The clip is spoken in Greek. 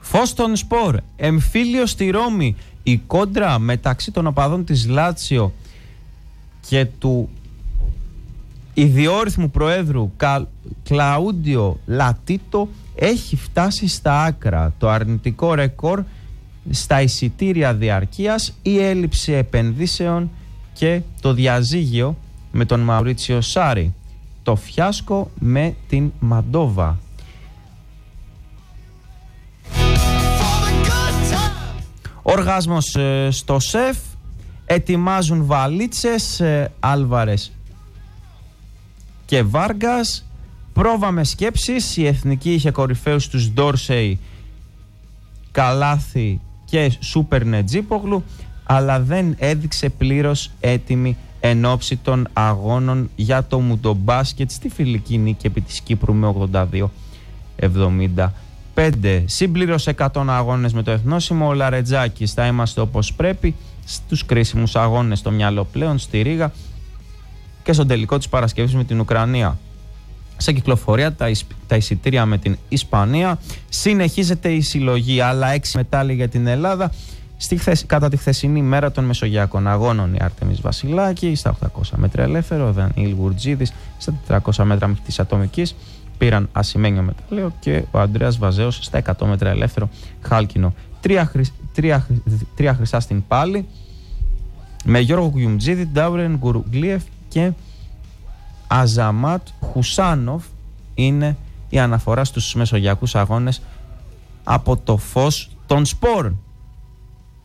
Φως των Σπορ, εμφύλιο στη Ρώμη. Η κόντρα μεταξύ των οπαδών της Λάτσιο και του ιδιόρυθμου προέδρου Κλαούντιο Λατίτο έχει φτάσει στα άκρα. Το αρνητικό ρεκόρ στα εισιτήρια διαρκείας, η έλλειψη επενδύσεων και το διαζύγιο με τον Μαουρίτσιο Σάρι. Το φιάσκο με την Μαντόβα. Οργάσμος στο ΣΕΦ, ετοιμάζουν βαλίτσες, Άλβαρες και Βάργκας. Πρόβα με σκέψεις, η Εθνική είχε κορυφαίους τους Ντόρσεϊ, Καλάθι και Σούπερ Νετζίπογλου, αλλά δεν έδειξε πλήρως έτοιμη εν ώψη των αγώνων για το μουντομπάσκετ στη φιλική νίκη επί της Κύπρου με 82-75. Συμπλήρωσε 100 αγώνες με το εθνόσημο. Ο Λαρετζάκης, θα είμαστε όπως πρέπει στους κρίσιμους αγώνες, στο μυαλό πλέον, στη Ρήγα και στον τελικό της Παρασκευής με την Ουκρανία. Σε κυκλοφορία τα εισιτήρια με την Ισπανία. Συνεχίζεται η συλλογή, άλλα 6 μετάλλια για την Ελλάδα κατά τη χθεσινή μέρα των Μεσογειακών Αγώνων. Η Άρτεμις Βασιλάκη στα 800 μέτρα ελεύθερο, ο Δανίλ Γουρτζίδης στα 400 μέτρα μειχτής ατομικής πήραν ασημένιο μετάλλιο και ο Ανδρέας Βαζέος στα 100 μέτρα ελεύθερο χάλκινο. Τρία χρυσά στην πάλη με Γιώργο Κουγιουμτζίδη, Ντάουρεν Γκουρουγκλίεφ και Αζαμάτ Χουσάνοφ είναι η αναφορά στους Μεσογειακούς Αγώνες από το Φως των Σπορ.